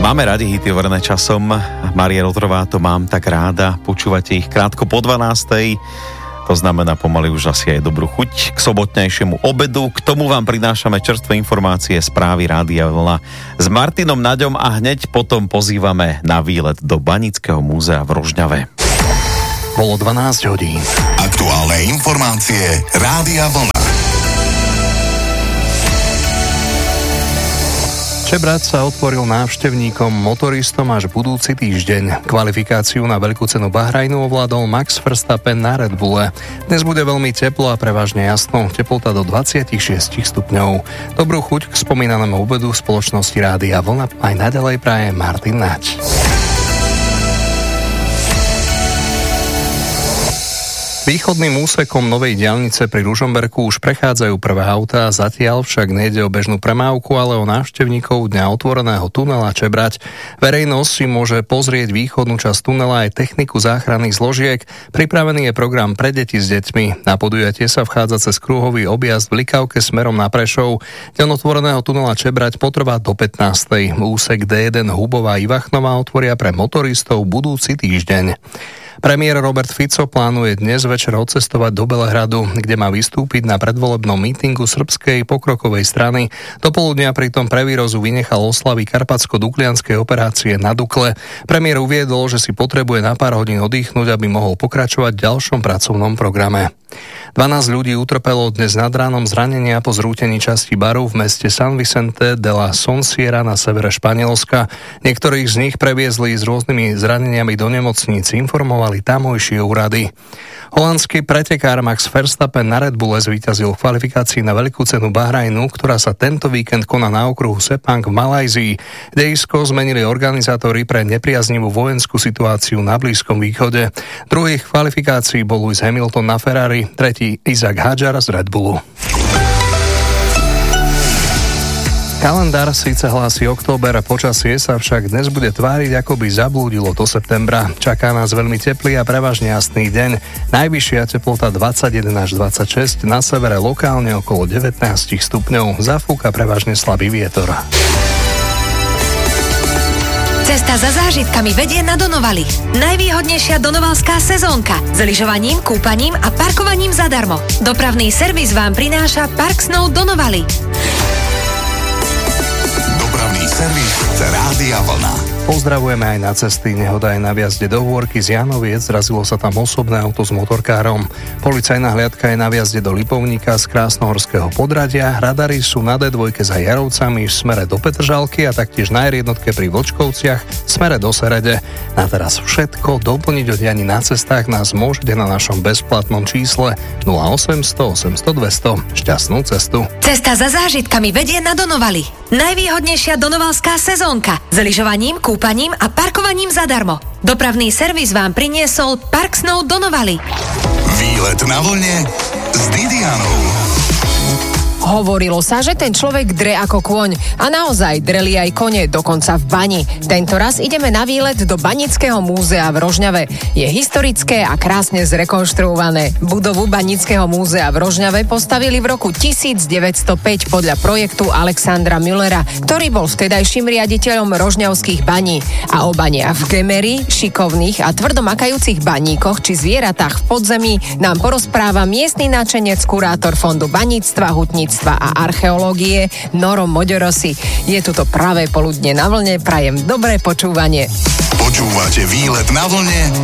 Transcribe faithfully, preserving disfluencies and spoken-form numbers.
Máme radi hity overené časom. Mária Rotrová, to mám tak ráda. Počúvate ich krátko po dvanástej. To znamená pomaly už asi aj dobrú chuť k sobotnejšiemu obedu. K tomu vám prinášame čerstvé informácie, správy Rádia Vlna s Martinom Naďom a hneď potom pozývame na výlet do Banického múzea v Rožňave. Bolo dvanásť hodín. Aktuálne informácie Rádia Vlna. Čebrať sa otvoril návštevníkom motoristom až budúci týždeň. Kvalifikáciu na veľkú cenu Bahrajnu ovládol Max Verstappen na Red Bulle. Dnes bude veľmi teplo a prevažne jasno, teplota do dvadsaťšesť stupňov. Dobrú chuť k spomínanému obedu v spoločnosti Rádia Vlna aj naďalej praje Martin Naď. Východným úsekom novej diaľnice pri Ružomberku už prechádzajú prvé autá, zatiaľ však nejde o bežnú premávku, ale o návštevníkov dňa otvoreného tunela Čebrať. Verejnosť si môže pozrieť východnú časť tunela aj techniku záchranných zložiek. Pripravený je program pre deti s deťmi. Na podujatie sa vchádza cez kruhový objazd v Likavke smerom na Prešov. Deň otvoreného tunela Čebrať potrvá do pätnástej. Úsek dé jeden Hubová Ivachnová otvoria pre motoristov budúci týždeň. Premiér Robert Fico plánuje dnes večer odcestovať do Belehradu, kde má vystúpiť na predvolebnom mítingu srbskej pokrokovej strany. Do poludnia pritom pre výrozu vynechal oslavy karpatsko-duklianskej operácie na Dukle. Premiér uviedol, že si potrebuje na pár hodín oddychnúť, aby mohol pokračovať v ďalšom pracovnom programe. dvanásť ľudí utrpelo dnes nad ránom zranenia po zrútení časti baru v meste San Vicente de la Sonsiera na severe Španielska. Niektorých z nich previezli s rôznymi zraneniami do nemocníc, informovali tamojšie úrady. Holandský pretekár Max Verstappen na Red Bulle zvíťazil v kvalifikácii na veľkú cenu Bahrajnu, ktorá sa tento víkend koná na okruhu Sepang v Malajzii. Dejisko zmenili organizátori pre nepriaznivú vojenskú situáciu na Blízkom východe. Druhý kvalifikácií bol Lewis Hamilton na Ferrari, tretí Isaac Hadjar z Red Bullu. Kalendár síce hlási október, počasie sa však dnes bude tváriť, ako by zablúdilo do septembra. Čaká nás veľmi teplý a prevažne jasný deň. Najvyššia teplota dvadsaťjeden až dvadsaťšesť, na severe lokálne okolo devätnásť stupňov. Zafúka prevažne slabý vietor. Cesta za zážitkami vedie na Donovali. Najvýhodnejšia donovalská sezónka s lyžovaním, kúpaním a parkovaním zadarmo. Dopravný servis vám prináša Park Snow Donovali. Dopravný servis Rádia Vlna. Pozdravujeme aj na cesty. Nehoda aj na viazde do Hôrky z Janoviec. Zrazilo sa tam osobné auto s motorkárom. Policajná hliadka je na viazde do Lipovníka z Krásnohorského Podradia. Radary sú na dé dva za Jarovcami v smere do Petržalky a taktiež na er jednotke pri Vlčkovciach v smere do Serede. Na teraz všetko. Doplniť o dianí na cestách nás môžete na našom bezplatnom čísle nula osemsto osemsto dvesto. Šťastnú cestu. Cesta za zážitkami vedie na Donovali. Najvýhodnejšia donovalská sezónka s lyžovaním, kúpaním a parkovaním zadarmo. Dopravný servis vám priniesol Park Snow Donovali. Výlet na vlne s Didianou. Hovorilo sa, že ten človek dre ako kôň. A naozaj dreli aj kone, dokonca v bani. Tento raz ideme na výlet do Banického múzea v Rožňave. Je historické a krásne zrekonštruované. Budovu Banického múzea v Rožňave postavili v roku devätnásťstopäť podľa projektu Alexandra Müllera, ktorý bol vtedajším riaditeľom rožňavských baní. A o baniach v Gemeri, šikovných a tvrdomakajúcich baníkoch či zvieratách v podzemí nám porozpráva miestny náčenec, kurátor Fondu baníctva, hutníctva a archeológie Noro Moďorosi. Je tu to pravé poludne na vlne, prajem dobré počúvanie. Počúvate Výlet na vlne